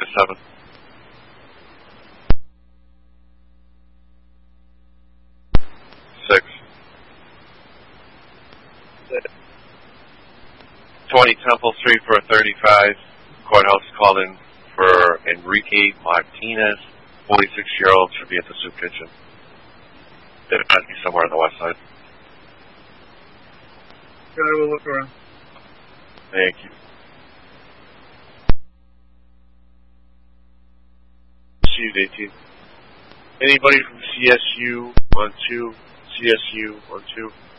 7. Six. 20 Temple Street for a 35. Courthouse called in for Enrique Martinez, 46-year-old, should be at the soup kitchen. It might be somewhere on the west side. I will look around. Thank you. She's 18. Anybody from CSU on 2? CSU on 2?